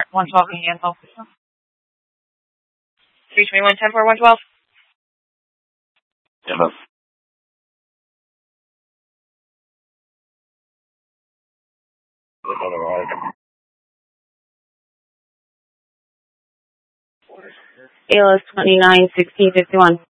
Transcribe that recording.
112 Indian Health. 321 10 for 112. Yes. ALS 29 1651.